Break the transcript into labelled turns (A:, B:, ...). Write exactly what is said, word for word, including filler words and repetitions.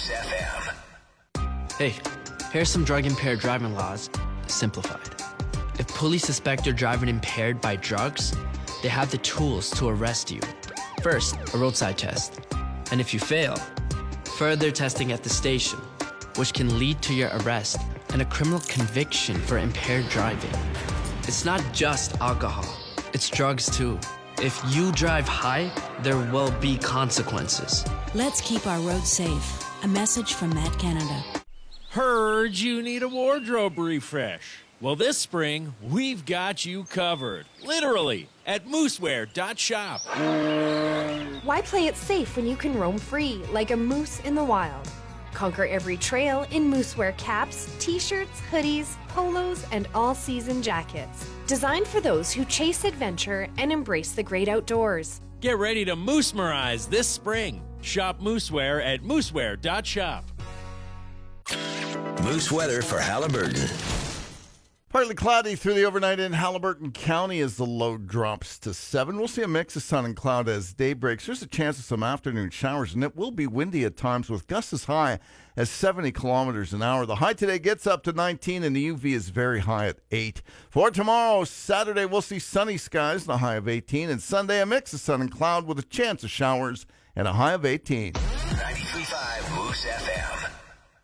A: Moose F M.
B: Hey, here's some drug-impaired driving laws, simplified. If police suspect you're driving impaired by drugs, they have the tools to arrest you. First, a roadside test. And if you fail, further testing at the station, which can lead to your arrest and a criminal conviction for impaired driving. It's not just alcohol, it's drugs too. If you drive high, there will be consequences.
C: Let's keep our roads safe. A message from Matt Canada.
D: Heard you need a wardrobe refresh. Well, this spring, we've got you covered. Literally, at mooseware dot shop.
E: Why play it safe when you can roam free like a moose in the wild? Conquer every trail in Moosewear caps, t-shirts, hoodies, polos, and all-season jackets. Designed for those who chase adventure and embrace the great outdoors.
D: Get ready to moose-merize this spring. Shop Mooseware at mooseware dot shop.
A: Moose weather for Halliburton.
F: Partly cloudy through the overnight in Halliburton County as the low drops to seven. We'll see a mix of sun and cloud as day breaks. There's a chance of some afternoon showers, and it will be windy at times with gusts as high as seventy kilometers an hour. The high today gets up to nineteen, and the U V is very high at eight. For tomorrow, Saturday, we'll see sunny skies, the high of eighteen, and Sunday, a mix of sun and cloud with a chance of showers and a high of eighteen.
A: ninety-three point five Moose F M.